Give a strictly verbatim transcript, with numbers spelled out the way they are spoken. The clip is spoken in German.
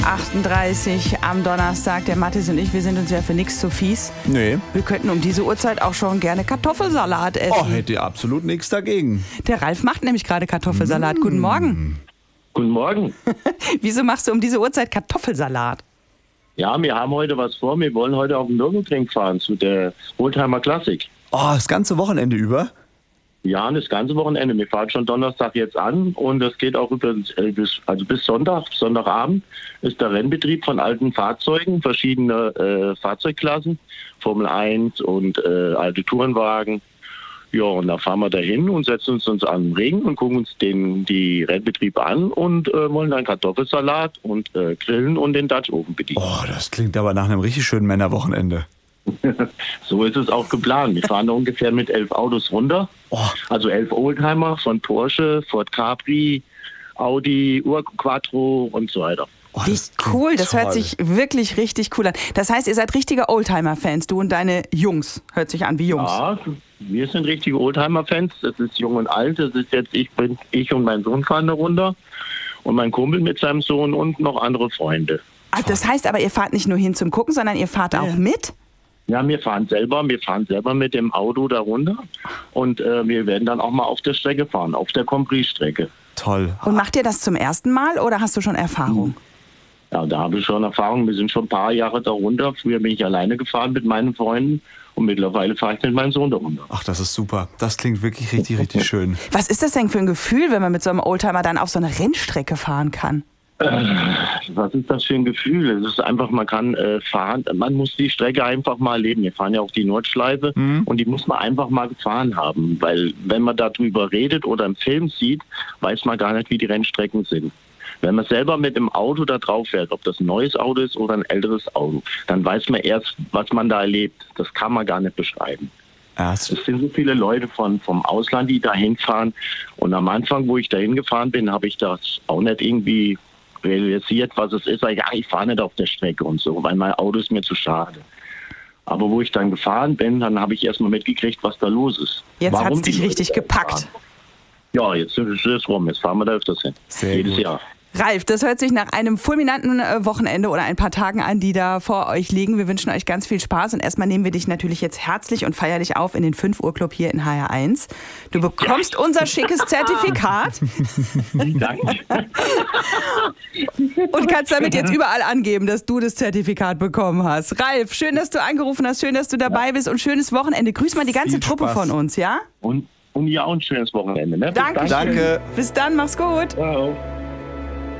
achtunddreißig am Donnerstag. Der Mathis und ich, wir sind uns ja für nichts zu fies. Nee. Wir könnten um diese Uhrzeit auch schon gerne Kartoffelsalat essen. Oh, hätte ihr absolut nichts dagegen. Der Ralf macht nämlich gerade Kartoffelsalat. Mm. Guten Morgen. Guten Morgen. Wieso machst du um diese Uhrzeit Kartoffelsalat? Ja, wir haben heute was vor. Wir wollen heute auf den Nürburgring fahren zu der Oldtimer Classic. Oh, das ganze Wochenende über? Ja, das ganze Wochenende. Wir fahren schon Donnerstag jetzt an und das geht auch über, bis, also bis Sonntag, Sonntagabend ist der Rennbetrieb von alten Fahrzeugen, verschiedene äh, Fahrzeugklassen, Formel eins und äh, alte Tourenwagen. Ja, und da fahren wir dahin und setzen uns, uns an den Ring und gucken uns den, die Rennbetriebe an und äh, wollen dann Kartoffelsalat und äh, grillen und den Dutch-Ofen bedienen. Oh, das klingt aber nach einem richtig schönen Männerwochenende. So ist es auch geplant. Wir fahren da ungefähr mit elf Autos runter. Oh. Also elf Oldtimer von Porsche, Ford Capri, Audi, Urquattro und so weiter. Oh, Wie das cool, das toll. hört sich wirklich richtig cool an. Das heißt, ihr seid richtige Oldtimer-Fans, du und deine Jungs. Hört sich an wie Jungs. Ja, wir sind richtige Oldtimer-Fans. Das ist jung und alt. Das ist jetzt ich, bin, ich und mein Sohn fahren da runter. Und mein Kumpel mit seinem Sohn und noch andere Freunde. Ach, das heißt aber, ihr fahrt nicht nur hin zum Gucken, sondern ihr fahrt auch Ja. mit? Ja, wir fahren selber, wir fahren selber mit dem Auto da runter und äh, wir werden dann auch mal auf der Strecke fahren, auf der Compris-Strecke. Toll. Und macht ihr das zum ersten Mal oder hast du schon Erfahrung? Ja, da habe ich schon Erfahrung. Wir sind schon ein paar Jahre da runter. Früher bin ich alleine gefahren mit meinen Freunden und mittlerweile fahre ich mit meinem Sohn da runter. Ach, das ist super. Das klingt wirklich richtig, richtig schön. Was ist das denn für ein Gefühl, wenn man mit so einem Oldtimer dann auf so eine Rennstrecke fahren kann? Was ist das für ein Gefühl? Es ist einfach, man kann äh, fahren, man muss die Strecke einfach mal erleben. Wir fahren ja auch die Nordschleife Mhm. und die muss man einfach mal gefahren haben, weil wenn man darüber redet oder im Film sieht, weiß man gar nicht, wie die Rennstrecken sind. Wenn man selber mit dem Auto da drauf fährt, ob das ein neues Auto ist oder ein älteres Auto, dann weiß man erst, was man da erlebt. Das kann man gar nicht beschreiben. Ja, Es sind so viele Leute von, vom Ausland, die da hinfahren. Und am Anfang, wo ich da hingefahren bin, habe ich das auch nicht irgendwie realisiert, was es ist. Ja, ich fahre nicht auf der Strecke und so, weil mein Auto ist mir zu schade. Aber wo ich dann gefahren bin, dann habe ich erstmal mitgekriegt, was da los ist. Jetzt Warum hat es die dich Leute richtig da gepackt. fahren. Ja, jetzt ist es rum. Jetzt fahren wir da öfters hin. Sehr Jedes gut. Jahr. Ralf, das hört sich nach einem fulminanten äh, Wochenende oder ein paar Tagen an, die da vor euch liegen. Wir wünschen euch ganz viel Spaß und erstmal nehmen wir dich natürlich jetzt herzlich und feierlich auf in den fünf Uhr Club hier in H R eins. Du bekommst unser schickes Zertifikat Danke. und kannst damit jetzt überall angeben, dass du das Zertifikat bekommen hast. Ralf, schön, dass du angerufen hast, schön, dass du dabei bist und schönes Wochenende. Grüß mal die ganze Viel Truppe Spaß. von uns, ja? Und, und ja, auch ein schönes Wochenende. Ne? Bis Danke. dann. Danke. Bis dann, mach's gut. Ciao.